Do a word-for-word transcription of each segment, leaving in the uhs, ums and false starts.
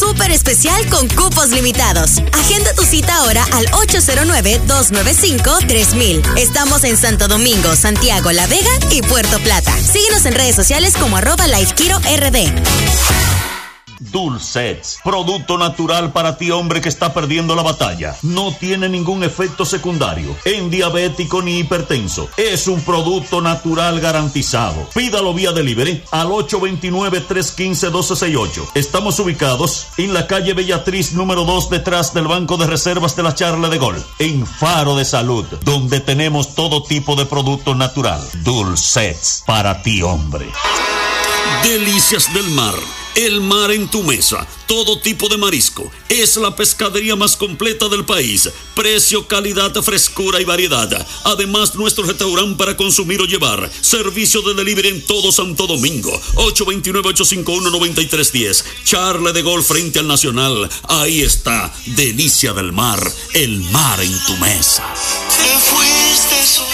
súper especial con cupos limitados. Agenda tu cita ahora al ocho cero nueve, dos nueve cinco, tres mil. Estamos en Santo Domingo, Santiago, La Vega y Puerto Plata. Síguenos en redes sociales como arroba LifeKiro R D. Dulcets, producto natural para ti, hombre, que está perdiendo la batalla. No tiene ningún efecto secundario en diabético ni hipertenso. Es un producto natural garantizado. Pídalo vía delivery al ocho dos nueve, tres uno cinco, uno dos seis ocho. Estamos ubicados en la calle Bellatriz número dos, detrás del Banco de Reservas de la Charle de Gol, en Faro de Salud, donde tenemos todo tipo de producto natural. Dulcets, para ti, hombre. Delicias del mar. El mar en tu mesa, todo tipo de marisco. Es la pescadería más completa del país. Precio, calidad, frescura y variedad. Además, nuestro restaurante para consumir o llevar. Servicio de delivery en todo Santo Domingo. ocho dos nueve, ocho cinco uno, nueve tres uno cero. Charle de Gol frente al Nacional. Ahí está, Delicia del Mar. El mar en tu mesa. Te fuiste solo.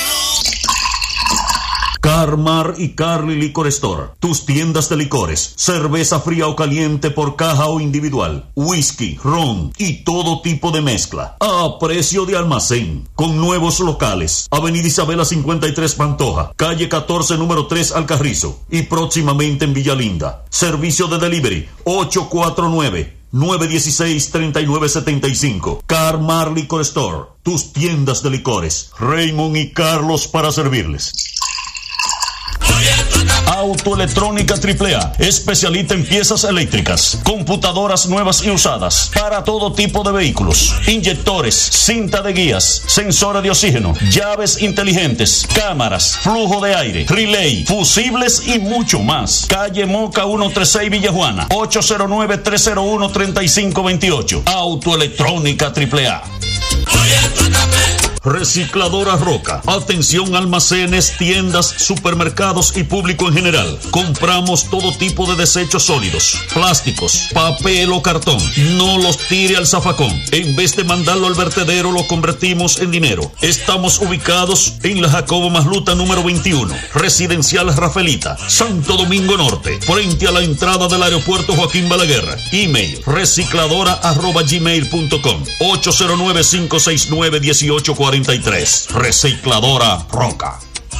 Carmar y Carly Liquor Store, tus tiendas de licores, cerveza fría o caliente por caja o individual, whisky, ron y todo tipo de mezcla, a precio de almacén, con nuevos locales, Avenida Isabela cincuenta y tres Pantoja, calle catorce número tres Alcarrizo y próximamente en Villalinda. Servicio de delivery ocho cuatro nueve, nueve uno seis, tres nueve siete cinco. Carmar Liquor Store, tus tiendas de licores. Raymond y Carlos para servirles. Autoelectrónica triple A, especialista en piezas eléctricas, computadoras nuevas y usadas, para todo tipo de vehículos, inyectores, cinta de guías, sensores de oxígeno, llaves inteligentes, cámaras, flujo de aire, relay, fusibles y mucho más. Calle Moca ciento treinta y seis Villa Juana, ocho cero nueve, tres cero uno, tres cinco dos ocho. Autoelectrónica triple A. Recicladora Roca. Atención, almacenes, tiendas, supermercados y público en general. Compramos todo tipo de desechos sólidos, plásticos, papel o cartón. No los tire al zafacón. En vez de mandarlo al vertedero, lo convertimos en dinero. Estamos ubicados en la Jacobo Masluta número veintiuno, Residencial Rafaelita, Santo Domingo Norte, frente a la entrada del aeropuerto Joaquín Balaguer. Email recicladora arroba gmail punto com, ocho cero nueve, cinco seis nueve, uno ocho cuatro tres. Recicladora Roca.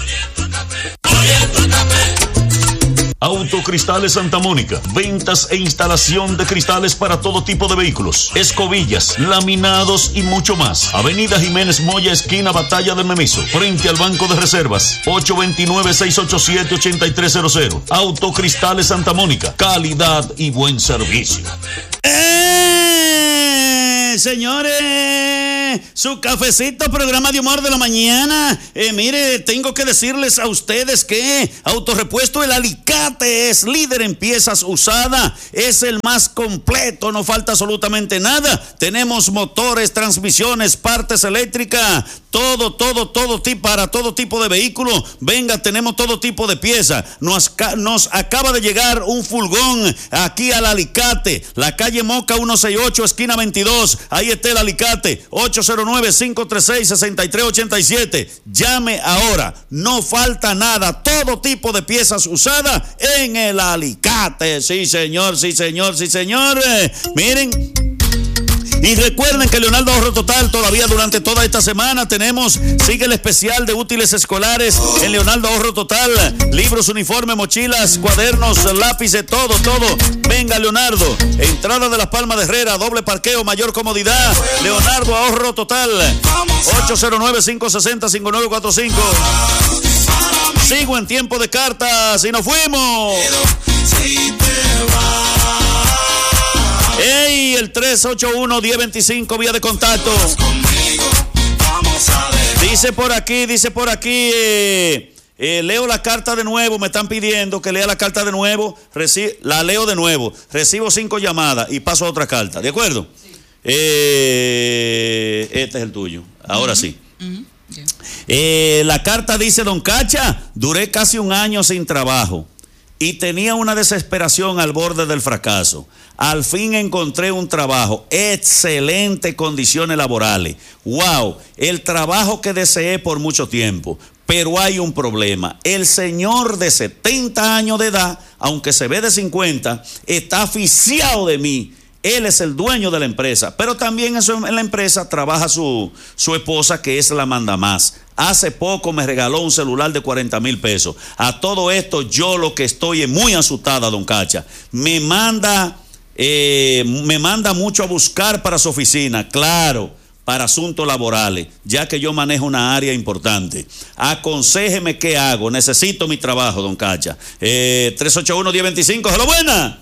Autocristales Santa Mónica, ventas e instalación de cristales para todo tipo de vehículos, escobillas, laminados y mucho más. Avenida Jiménez Moya, esquina Batalla del Memiso, frente al Banco de Reservas, ocho dos nueve, seis ocho siete, ocho tres cero cero. Autocristales Santa Mónica, calidad y buen servicio. ¡Eh, señores! Su cafecito, programa de humor de la mañana. Eh, mire, tengo que decirles a ustedes que Autorepuesto El Alicate es líder en piezas usadas, es el más completo, no falta absolutamente nada. Tenemos motores, transmisiones, partes eléctricas, todo, todo, todo tipo, para todo tipo de vehículo. Venga, tenemos todo tipo de piezas. Nos, nos acaba de llegar un furgón aquí al Alicate, la calle Moca ciento sesenta y ocho, esquina veintidós. Ahí está el Alicate, ocho cero nueve, cinco tres seis, seis tres ocho siete. Llame ahora, no falta nada, todo tipo de piezas usadas en el Alicate. Sí, señor, sí, señor, sí, señor. Eh, miren. Y recuerden que Leonardo Ahorro Total, todavía durante toda esta semana tenemos, sigue el especial de útiles escolares en Leonardo Ahorro Total. Libros, uniformes, mochilas, cuadernos, lápices, todo, todo. Venga, Leonardo. Entrada de Las Palmas de Herrera, doble parqueo, mayor comodidad. Leonardo Ahorro Total. ocho cero nueve, cinco seis cero, cinco nueve cuatro cinco. Sigo en tiempo de cartas y nos fuimos. ¡Ey! El tres ocho uno, uno cero dos cinco, vía de contacto. Dice por aquí, dice por aquí, eh, eh, leo la carta de nuevo, me están pidiendo que lea la carta de nuevo, reci- la leo de nuevo, recibo cinco llamadas y paso a otra carta, ¿de acuerdo? Sí. Eh, este es el tuyo, ahora uh-huh. sí. Uh-huh. Yeah. Eh, la carta dice: Don Cacha, duré casi un año sin trabajo y tenía una desesperación al borde del fracaso. Al fin encontré un trabajo, excelentes condiciones laborales. Wow, el trabajo que deseé por mucho tiempo. Pero hay un problema. El señor de setenta años de edad, aunque se ve de cincuenta, está asfixiado de mí Él es el dueño de la empresa, pero también en, su, en la empresa trabaja su, su esposa, que es la mandamás. Hace poco me regaló un celular de cuarenta mil pesos. A todo esto yo lo que estoy es muy asustada, don Cacha. Me manda, eh, me manda mucho a buscar para su oficina, claro, para asuntos laborales, ya que yo manejo una área importante. Aconséjeme qué hago, necesito mi trabajo, don Cacha. Eh, tres ocho uno, uno cero dos cinco, ¡hola, buena!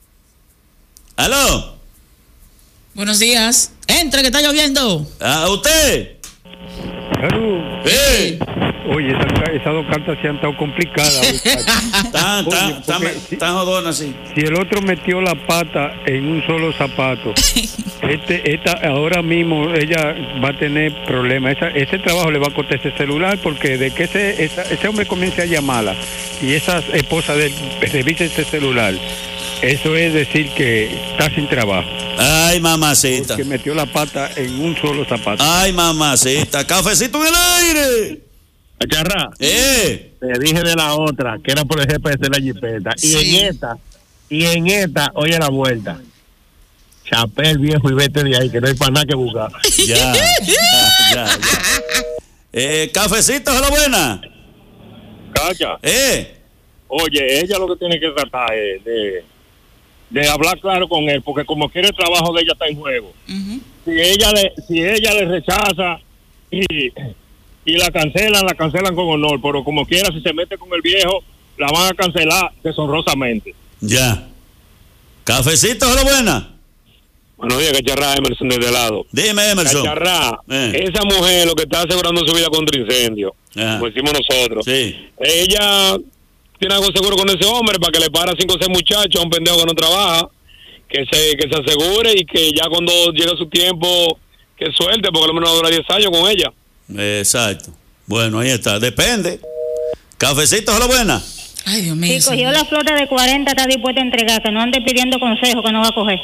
¿Aló? Buenos días. Entre, que está lloviendo. ¿A usted? Claro. ¡Eh! Oye, esas esa dos cartas se han estado complicadas. Tan, Oye, tan, tan, si, tan jodona así. Si el otro metió la pata en un solo zapato, este, esta, ahora mismo ella va a tener problemas. Esa, ese trabajo le va a costar ese celular, porque de que ese, esa, ese hombre comience a llamarla y esa esposa de revise ese celular, eso es decir que está sin trabajo. Ay, mamacita. Que metió la pata en un solo zapato. Ay, mamacita. Cafecito en el aire. Acharrá, Eh. te dije de la otra, que era por el G P S de la jipeta. Y Sí. en esta, y en esta, oye la vuelta. Chapel viejo y vete de ahí, que no hay para nada que buscar. Ya, ya, ya, ya. Eh, cafecito, hola, buena. Cacha, Eh. oye, ella lo que tiene que tratar es de, de hablar claro con él, porque como quiere el trabajo de ella está en juego. Uh-huh. Si ella le, si ella le rechaza y, y la cancelan, la cancelan con honor, pero como quiera, si se mete con el viejo, la van a cancelar deshonrosamente. Ya. Cafecito, hola, buena. Buenos días, Cacharrá, Emerson desde el lado. Dime, Emerson. Cacharrá, Eh. esa mujer lo que está asegurando su vida contra incendio, Ajá. como decimos nosotros, Sí. ella tiene algo seguro con ese hombre para que le para cinco o seis muchachos a un pendejo que no trabaja, que se que se asegure y que ya cuando llegue su tiempo, que suelte, porque a lo menos va a durar diez años con ella. Exacto. Bueno, ahí está. Depende. Cafecito, hola, buena. Ay, Dios mío. Si cogió la flota de cuarenta, está dispuesta a entregar, que no ande pidiendo consejos que no va a coger.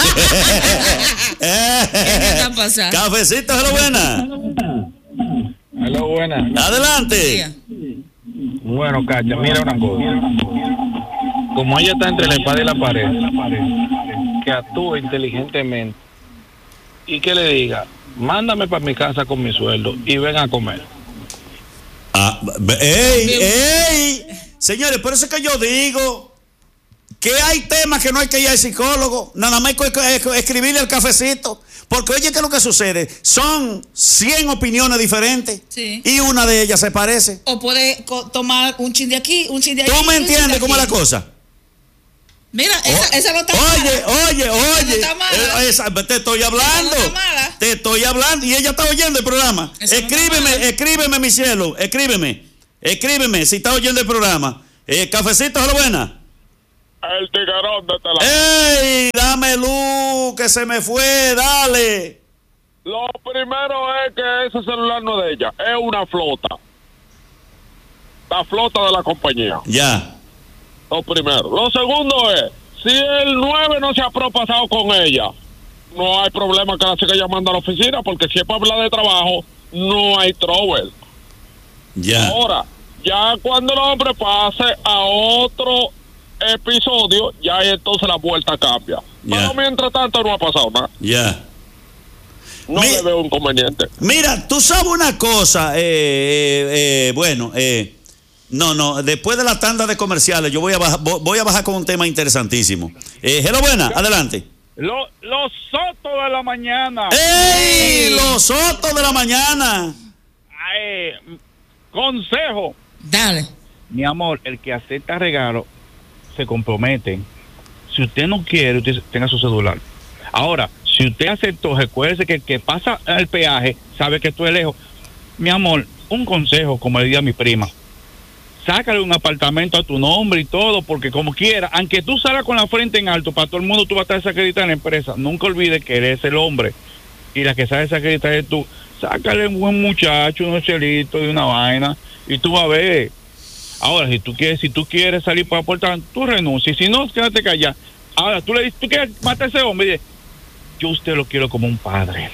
¿Qué está pasando? Cafecito, hola, buena. Hola, buena. Adelante. Bueno, Cacha, mira una cosa. Como ella está entre la espada y la pared, que actúe inteligentemente y que le diga, mándame para mi casa con mi sueldo y ven a comer. Ah, ¡Ey! ¡Ey! Señores, por eso es que yo digo que hay temas que no hay que ir al psicólogo, nada más hay que escribirle al cafecito. Porque oye, ¿qué es lo que sucede? Son cien opiniones diferentes, sí, y una de ellas se parece. O puede co- tomar un chin de aquí, un chin de allí. ¿Tú me un chin de entiendes cómo es la aquí. cosa? Mira, esa, O- esa no está Oye, mala. oye, oye. no está mala. Eh, esa- te estoy hablando. Esa no está mala. Te estoy hablando. Y ella está oyendo el programa. Esa no está Escríbeme, mala. escríbeme, mi cielo. Escríbeme. Escríbeme si está oyendo el programa. Eh, cafecito, hola, buena. El tiguerón de tela. ¡Ey! Dame luz, que se me fue, dale. Lo primero es que ese celular no es de ella, es una flota. La flota de la compañía. Ya. Lo primero. Lo segundo es, si el nueve no se ha propasado con ella, no hay problema que la siga llamando a la oficina, porque si es para hablar de trabajo, no hay trouble. Ya. Ahora, ya cuando el hombre pase a otro episodio, ya entonces la vuelta cambia. Ya. Pero mientras tanto no ha pasado nada. Ya. No Mi- le veo inconveniente. Mira, tú sabes una cosa, eh, eh, eh, bueno, eh, no, no, después de la tanda de comerciales, yo voy a bajar, vo- voy a bajar con un tema interesantísimo. Eh, hello, buena, adelante. Lo- los sotos de la mañana. ¡Ey! Los sotos de la mañana. Ay, consejo. Dale. Mi amor, el que acepta regalo se compromete. Si usted no quiere, usted tenga su celular. Ahora, si usted aceptó, recuérdese que el que pasa el peaje sabe que esto es lejos. Mi amor, un consejo, como le di a mi prima. Sácale un apartamento a tu nombre y todo, porque como quiera, aunque tú salgas con la frente en alto, para todo el mundo tú vas a estar desacreditada en la empresa. Nunca olvides que eres el hombre y la que sabe desacreditar es tú. Sácale un buen muchacho, unos chelitos y una vaina, y tú vas a ver. Ahora, si tú quieres, si tú quieres salir para aportar, tú renuncias. Si no, quédate callado. Ahora, tú le dices, tú quieres matar a ese hombre, y dices, yo a usted lo quiero como un padre.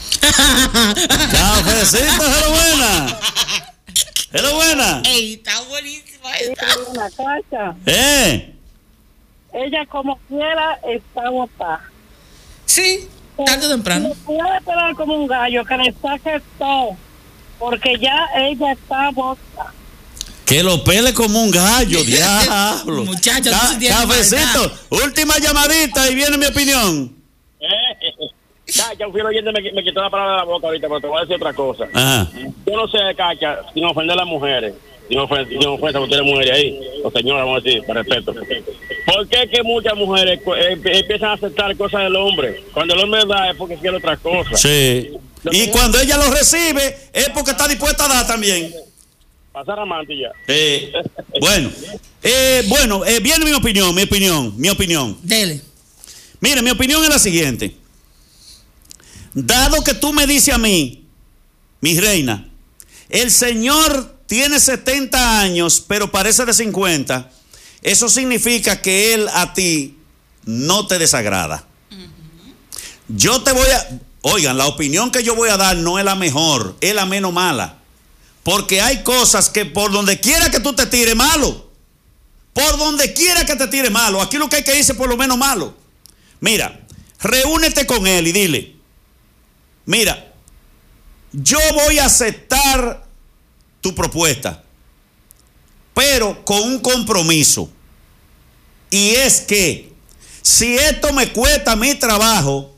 Cafecito, hello, buena. Hello, buena. Ey, está buenísima esta. Una cacha. Eh. Ella como quiera está botada. Sí, tarde o temprano. Voy a esperar como un gallo que le saque todo, porque ya ella está boca. Que lo pele como un gallo, diablo. Muchachos, Ca- cafecito, última llamadita y viene mi opinión. Cacha, un fiel oyente me, me quitó la palabra de la boca ahorita, pero te voy a decir otra cosa. Ajá. Yo no sé, Cacha, sin ofender a las mujeres, sin ofender, sin ofender a ustedes mujeres ahí, o señoras, vamos a decir, para respeto. ¿Por qué que muchas mujeres eh, empiezan a aceptar cosas del hombre? Cuando el hombre da es porque quiere otra cosa. Sí. Y cuando ella lo recibe es porque está dispuesta a dar también. Pasar amante ya. Eh, bueno, eh, bueno, eh, viene mi opinión, mi opinión, mi opinión. Dele. Mire, mi opinión es la siguiente. Dado que tú me dices a mí, mi reina, el señor tiene setenta años, pero parece de cincuenta, eso significa que él a ti no te desagrada. Yo te voy a... Oigan, la opinión que yo voy a dar no es la mejor, es la menos mala. Porque hay cosas que por donde quiera que tú te tires malo, por donde quiera que te tires malo, aquí lo que hay que irse por lo menos malo. Mira, reúnete con él y dile, mira, yo voy a aceptar tu propuesta, pero con un compromiso. Y es que si esto me cuesta mi trabajo,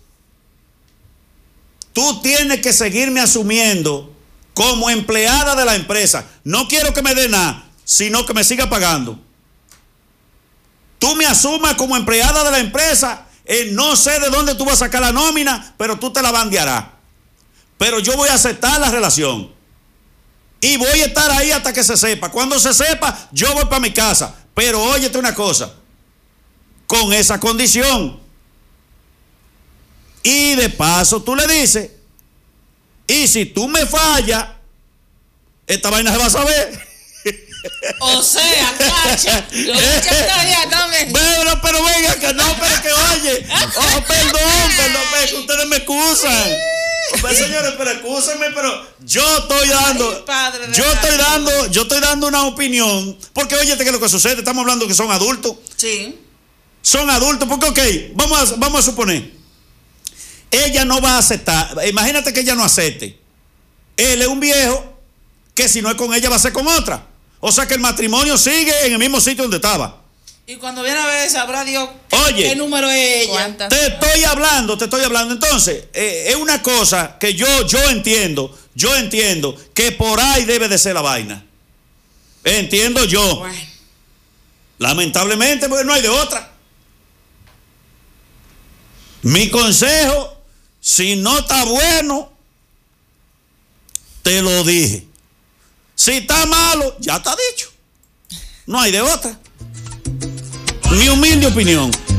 tú tienes que seguirme asumiendo como empleada de la empresa. No quiero que me dé nada, sino que me siga pagando. Tú me asumas como empleada de la empresa. Eh, no sé de dónde tú vas a sacar la nómina, pero tú te la bandearás. Pero yo voy a aceptar la relación. Y voy a estar ahí hasta que se sepa. Cuando se sepa, yo voy para mi casa. Pero óyete una cosa, con esa condición. Y de paso tú le dices, y si tú me fallas, esta vaina se va a saber. O sea, Cacha, lo muchachos también. Pero, pero venga, que no, pero que oye. Oh, perdón, perdón, pero que ustedes me excusan. Pues, señores, pero excúsenme, pero yo estoy dando, Ay, padre, yo estoy padre. dando, yo estoy dando una opinión, porque oye, ¿qué es lo que sucede? Estamos hablando que son adultos. Sí. Son adultos, porque ok, vamos a, vamos a suponer, ella no va a aceptar, imagínate que ella no acepte. Él es un viejo que si no es con ella va a ser con otra. O sea que el matrimonio sigue en el mismo sitio donde estaba. Y cuando viene a ver, sabrá Dios Oye, qué número es ella. Te estoy hablando, te estoy hablando. Entonces, eh, es una cosa que yo, yo entiendo, yo entiendo que por ahí debe de ser la vaina. Entiendo yo. Bueno. Lamentablemente, porque no hay de otra. Mi consejo, si no está bueno, te lo dije. Si está malo, ya está dicho. No hay de otra. Mi humilde opinión.